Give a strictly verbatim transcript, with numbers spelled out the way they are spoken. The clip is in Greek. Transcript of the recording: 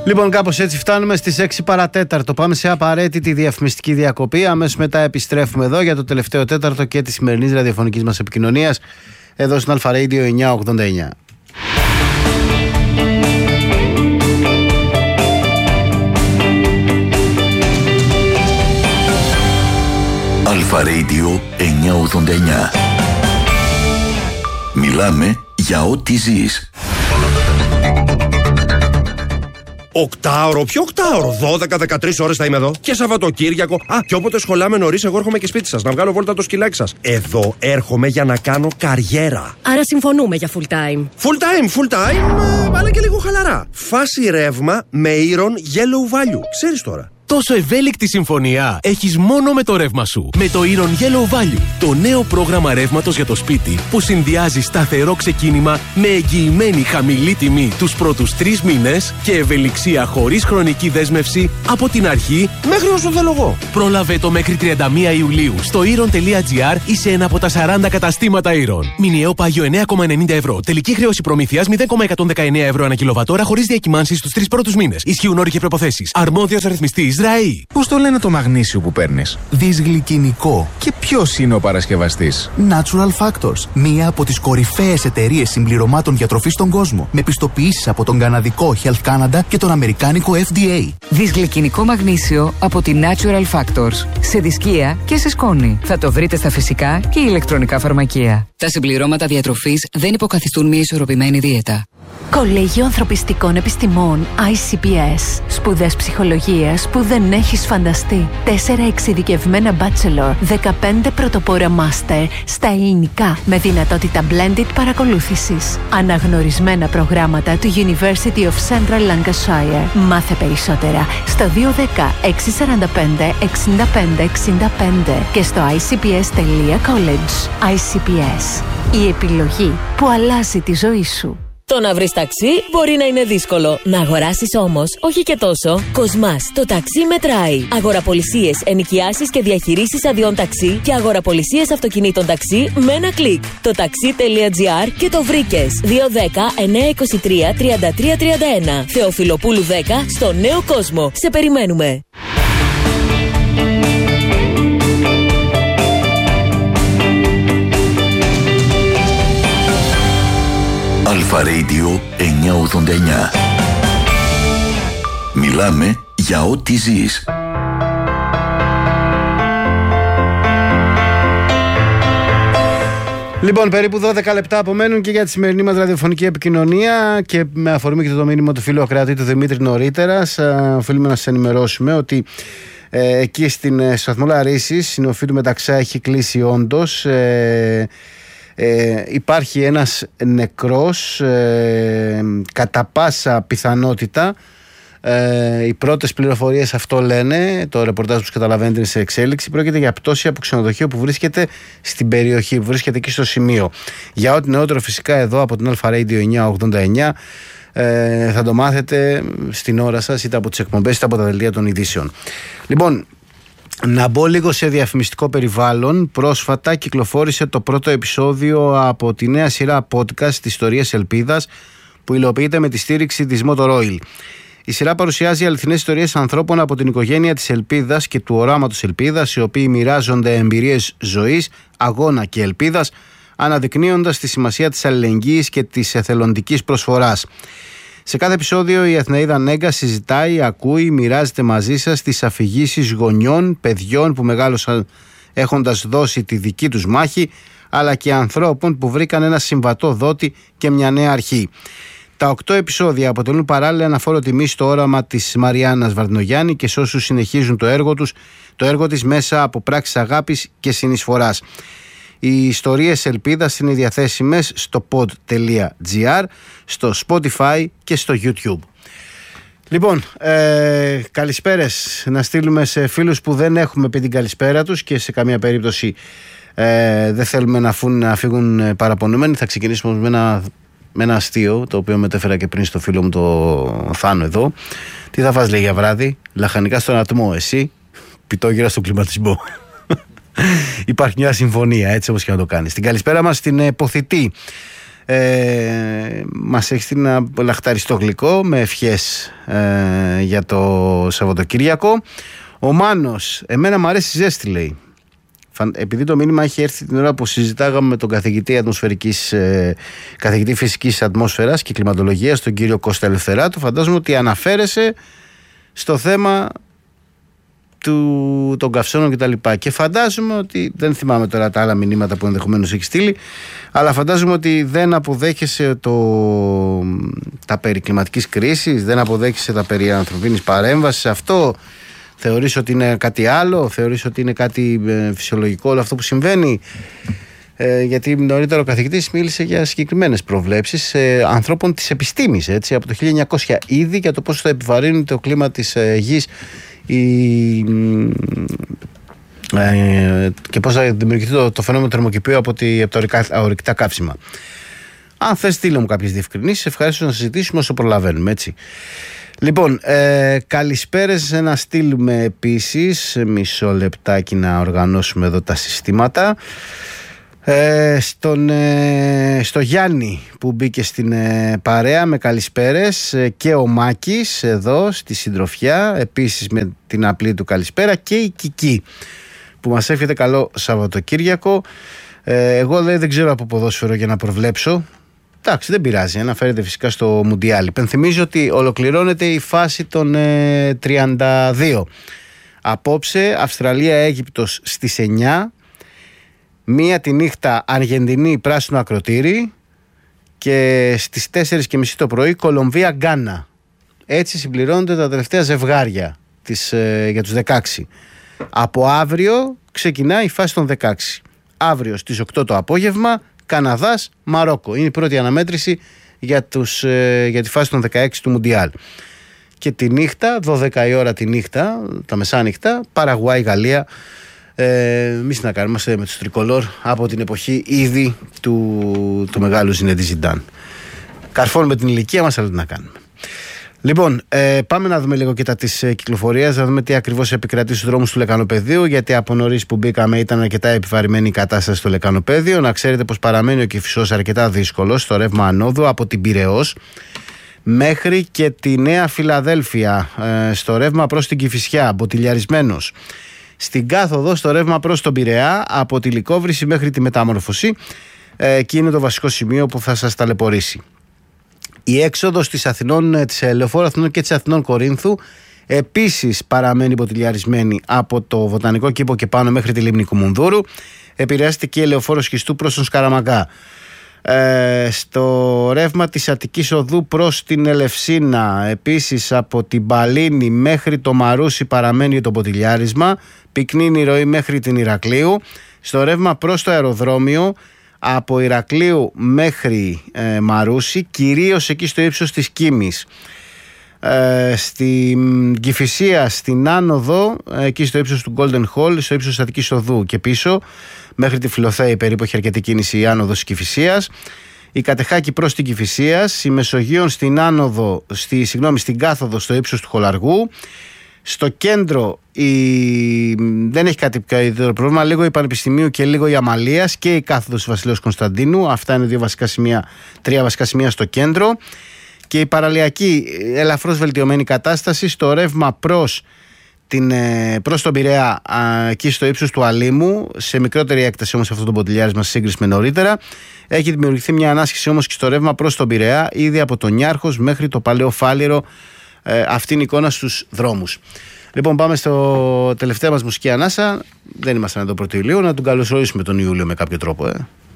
Λοιπόν, κάπως έτσι φτάνουμε στις έξι παρατέταρτο. Πάμε σε απαραίτητη διαφημιστική διακοπή. Αμέσως μετά επιστρέφουμε εδώ για το τελευταίο τέταρτο και της σημερινής ραδιοφωνικής μας επικοινωνίας εδώ στην Αλφα Radio εννιακόσια ογδόντα εννιά. Αλφα Radio εννιακόσια ογδόντα εννιά. Μιλάμε για ό,τι ζεις. Οκτάωρο, ποιο οκτάωρο, δώδεκα με δεκατρείς ώρες θα είμαι εδώ. Και Σαββατοκύριακο. Α, και όποτε σχολάμε νωρίς, εγώ έρχομαι και σπίτι σας να βγάλω βόλτα το σκυλάκι σας. Εδώ έρχομαι για να κάνω καριέρα. Άρα συμφωνούμε για full time. Full time, full time, αλλά και λίγο χαλαρά. Φάση ρεύμα με Iron Yellow Value. Ξέρεις τώρα. Τόσο ευέλικτη συμφωνία έχεις μόνο με το ρεύμα σου. Με το Iron Yellow Value, το νέο πρόγραμμα ρεύματος για το σπίτι που συνδυάζει σταθερό ξεκίνημα με εγγυημένη χαμηλή τιμή τους πρώτους τρεις μήνες και ευελιξία χωρίς χρονική δέσμευση από την αρχή μέχρι όσο θέλω εγώ. Πρόλαβε το μέχρι τριάντα μία Ιουλίου στο iron τελεία gr ή σε ένα από τα σαράντα καταστήματα Iron. Μηνιαίο πάγιο εννέα κόμμα ενενήντα ευρώ. Τελική χρέωση προμήθειας μηδέν κόμμα εκατόν δεκαεννέα ευρώ ανά κιλοβατόρα χωρίς διακυμάνσεις στους τρεις πρώτους μήνες. Ισχύουν όροι και προϋποθέσεις. Αρμόδιος ρυθμιστής ΡΑΗ. Πώς το λένε το μαγνήσιο που παίρνεις? Δυσγλυκινικό. Και ποιος είναι ο παρασκευαστής? Natural Factors. Μία από τις κορυφαίες εταιρείες συμπληρωμάτων διατροφής στον κόσμο. Με πιστοποιήσεις από τον καναδικό Health Canada και τον αμερικάνικο F D A. Δυσγλυκινικό μαγνήσιο από τη Natural Factors. Σε δισκία και σε σκόνη. Θα το βρείτε στα φυσικά και ηλεκτρονικά φαρμακεία. Τα συμπληρώματα διατροφής δεν υποκαθιστούν μια ισορροπημένη δίαιτα. Κολέγιο Ανθρωπιστικών Επιστημών άι σι πι ες. Σπουδές ψυχολογίας που δεν έχεις φανταστεί. Τέσσερα εξειδικευμένα bachelor, δεκαπέντε πρωτοπόρα master στα ελληνικά με δυνατότητα blended παρακολούθησης. Αναγνωρισμένα προγράμματα του University of Central Lancashire. Μάθε περισσότερα στο δύο ένα μηδέν έξι τέσσερα πέντε εξήντα πέντε εξήντα πέντε και στο άι σι πι ες τελεία college. άι σι πι ες. Η επιλογή που αλλάζει τη ζωή σου. Το να βρεις ταξί μπορεί να είναι δύσκολο. Να αγοράσεις όμως, όχι και τόσο. Κοσμάς, το ταξί μετράει. Αγοραπολισίες, ενοικιάσεις και διαχειρήσεις αδειών ταξί και αγοραπολισίες αυτοκινήτων ταξί με ένα κλικ. Το ταξί τελεία gr και το βρήκες. δύο ένα μηδέν εννέα είκοσι τρία τριάντα τρία τριάντα ένα. Θεοφιλοπούλου δέκα στο Νέο Κόσμο. Σε περιμένουμε. Αλφα Radio εννιακόσια ογδόντα εννιά. Μιλάμε για ό,τι ζεις. Λοιπόν, περίπου δώδεκα λεπτά απομένουν και για τη σημερινή μας ραδιοφωνική επικοινωνία και με αφορμή και το μήνυμα του φίλου ακροατή του Δημήτρη νωρίτερα, οφείλουμε να σας ενημερώσουμε ότι ε, εκεί στην ε, σταθμό Λαρίσης η νοφή του Μεταξά έχει κλείσει όντως. Ε, Ε, υπάρχει ένας νεκρός ε, κατά πάσα πιθανότητα, ε, οι πρώτες πληροφορίες αυτό λένε, το ρεπορτάζ που καταλαβαίνετε είναι σε εξέλιξη. Πρόκειται για πτώση από ξενοδοχείο που βρίσκεται στην περιοχή, που βρίσκεται εκεί στο σημείο. Για ό,τι νεότερο φυσικά εδώ από την Αλφα Radio εννιακόσια ογδόντα εννιά ε, θα το μάθετε στην ώρα σας, είτε από τις εκπομπές είτε από τα δελτία των ειδήσεων. Λοιπόν, να μπω λίγο σε διαφημιστικό περιβάλλον. Πρόσφατα κυκλοφόρησε το πρώτο επεισόδιο από τη νέα σειρά podcast της Ιστορίες Ελπίδας που υλοποιείται με τη στήριξη της Motor Oil. Η σειρά παρουσιάζει αληθινές ιστορίες ανθρώπων από την οικογένεια της Ελπίδας και του οράματος Ελπίδας, οι οποίοι μοιράζονται εμπειρίες ζωής, αγώνα και ελπίδας, αναδεικνύοντας τη σημασία της αλληλεγγύης και της εθελοντικής προσφοράς. Σε κάθε επεισόδιο η Αθηναίδα Νέγκα συζητάει, ακούει, μοιράζεται μαζί σας τις αφηγήσεις γονιών, παιδιών που μεγάλωσαν έχοντας δώσει τη δική τους μάχη, αλλά και ανθρώπων που βρήκαν ένα συμβατό δότη και μια νέα αρχή. Τα οκτώ επεισόδια αποτελούν παράλληλα αναφόρο τιμή στο όραμα της Μαριάννας Βαρδινογιάννη και σε όσους συνεχίζουν το έργο τους, το έργο της μέσα από πράξεις αγάπης και συνεισφοράς. Οι ιστορίες ελπίδας είναι διαθέσιμες στο pod τελεία gr, στο Spotify και στο YouTube. Λοιπόν, ε, καλησπέρες να στείλουμε σε φίλους που δεν έχουμε πει την καλησπέρα τους και σε καμία περίπτωση ε, δεν θέλουμε να, φουν, να φύγουν παραπονούμενοι. Θα ξεκινήσουμε με ένα, με ένα αστείο, το οποίο μετέφερα και πριν στο φίλο μου το Θάνο εδώ. Τι θα φας, λέει, για βράδυ? Λαχανικά στον ατμό, εσύ πιτόγυρα στον κλιματισμό. Υπάρχει μια συμφωνία, έτσι όπως και να το κάνεις. Την καλησπέρα μας στην Ποθητή. Ε, μας έχει στείλει ένα λαχταριστό γλυκό με ευχές ε, για το Σαββατοκύριακο. Ο Μάνος, εμένα μου αρέσει η ζέστη, λέει. Επειδή το μήνυμα έχει έρθει την ώρα που συζητάγαμε με τον καθηγητή, ατμοσφαιρικής, ε, καθηγητή φυσικής ατμόσφαιρας και κλιματολογίας, τον κύριο Κώστα Ελευθεράτου, φαντάζομαι ότι αναφέρεσαι στο θέμα του, των καυσώνων κτλ. Και, και φαντάζομαι ότι, δεν θυμάμαι τώρα τα άλλα μηνύματα που ενδεχομένως έχει στείλει, αλλά φαντάζομαι ότι δεν αποδέχεσαι το, τα περί κλιματικής κρίσης, δεν αποδέχεσαι τα περί ανθρωπίνης παρέμβασης. Αυτό θεωρείς ότι είναι κάτι άλλο, θεωρείς ότι είναι κάτι ε, φυσιολογικό όλο αυτό που συμβαίνει? Ε, γιατί νωρίτερα ο καθηγητής μίλησε για συγκεκριμένες προβλέψεις ε, ανθρώπων της επιστήμης, έτσι, από το χίλια εννιακόσια ήδη, για το πώς θα επιβαρύνει το κλίμα της ε, γης η, ε, και πώς θα δημιουργηθεί το, το φαινόμενο θερμοκηπίου από, τη, από τα ορυκτά καύσιμα. Αν θες, στείλε μου κάποιες διευκρινήσεις, ευχαριστώ να συζητήσουμε όσο προλαβαίνουμε, έτσι. Λοιπόν, ε, καλησπέρες να στείλουμε επίσης, μισό λεπτάκι να οργανώσουμε εδώ τα συστήματα. Ε, στον, ε, στο Γιάννη που μπήκε στην ε, παρέα με καλησπέρες, ε, και ο Μάκης εδώ στη συντροφιά επίσης με την απλή του καλησπέρα, και η Κική που μας εύχεται καλό Σαββατοκύριακο. ε, εγώ λέει, δεν ξέρω από ποδόσφαιρο για να προβλέψω. Εντάξει, δεν πειράζει, αναφέρεται φυσικά στο Μουντιάλ. Υπενθυμίζω ότι ολοκληρώνεται η φάση των ε, τριάντα δύο. Απόψε Αυστραλία-Αίγυπτος στις εννιά. Μία τη νύχτα Αργεντινή πράσινο ακροτήρι. Και στις τέσσερις και μισή το πρωί Κολομβία-Γκάνα. Έτσι συμπληρώνονται τα τελευταία ζευγάρια της, ε, για τους δεκαέξι. Από αύριο ξεκινάει η φάση των δεκαέξι. Αύριο στις οκτώ το απόγευμα Καναδάς, Μαρόκο. Είναι η πρώτη αναμέτρηση για, τους, ε, για τη φάση των δεκαέξι του Μουντιάλ. Και τη νύχτα, δώδεκα η ώρα τη νύχτα, τα μεσάνυχτα, Παραγουάη, Γαλλία. Ε, εμείς να κάνουμε, είμαστε με τους τρικολόρ από την εποχή ήδη του, του μεγάλου Ζινεντίν Ζιντάν. Καρφώνουμε την ηλικία μας, αλλά τι να κάνουμε. Λοιπόν, ε, πάμε να δούμε λίγο και τα της ε, κυκλοφορίας, να δούμε τι ακριβώς επικρατεί στους δρόμους του Λεκανοπεδίου, γιατί από νωρίς που μπήκαμε ήταν αρκετά επιβαρημένη η κατάσταση στο Λεκανοπέδιο. Να ξέρετε πως παραμένει ο Κηφισός αρκετά δύσκολος στο ρεύμα ανόδου από την Πειραιώς μέχρι και τη Νέα Φιλαδέλφια, ε, στο ρεύμα προς την Κηφισιά, μποτιλιαρισμένος. Στην κάθοδο στο ρεύμα προς τον Πειραιά από τη Λυκόβρηση μέχρι τη Μετάμορφωση, ε, εκεί είναι το βασικό σημείο που θα σας ταλαιπωρήσει. Η έξοδος της Αθηνών, της Λεωφόρου Αθηνών και της Αθηνών Κορίνθου επίσης παραμένει μποτιλιαρισμένη από το Βοτανικό Κήπο και πάνω μέχρι τη Λίμνη Κουμουνδούρου. Επηρεάζεται και η Λεωφόρο Σχιστού προς τον Σκαραμαγκά. Ε, στο ρεύμα της Αττικής Οδού προς την Ελευσίνα, επίσης από την Παλίνη μέχρι το Μαρούσι παραμένει το μποτιλιάρισμα. Πυκνή η ροή μέχρι την Ηρακλείου. Στο ρεύμα προς το αεροδρόμιο από Ηρακλείου μέχρι ε, Μαρούσι, κυρίως εκεί στο ύψος της Κίμης. Ε, στην Κηφισία, στην άνοδο, εκεί στο ύψος του Golden Hall, στο ύψος της Αττικής Οδού και πίσω μέχρι τη Φιλοθέη περίπου έχει αρκετή κίνηση η άνοδος της Κηφισίας. Η Κατεχάκη προς την Κηφισία, η Μεσογείων στην άνοδο, στη, συγγνώμη, στην κάθοδο στο ύψος του Χολαργού. Στο κέντρο η... δεν έχει κάτι καλύτερο πρόβλημα, λίγο η Πανεπιστημίου και λίγο η Αμαλίας και η κάθοδος του Βασιλέως Κωνσταντίνου. Αυτά είναι δύο βασικά σημεία, τρία βασικά σημεία στο κέντρο. Και η παραλιακή ελαφρώς βελτιωμένη κατάσταση στο ρεύμα προς, την, προς τον Πειραιά, εκεί στο ύψος του Αλήμου, σε μικρότερη έκταση όμως αυτό το μποτιλιάρισμα σε σύγκριση με νωρίτερα. Έχει δημιουργηθεί μια ανάσχεση όμως και στο ρεύμα προς τον Πειραιά, ήδη από τον Νιάρχος μέχρι το Παλαιό Φάληρο. Ε, αυτή είναι η εικόνα στους δρόμους. Λοιπόν, πάμε στο τελευταία μας μουσική ανάσα. Δεν ήμασταν εδώ πρώτη Ιουλίου, να τον καλωσορίσουμε τον Ιούλιο με κάποιο τρόπο. Ε.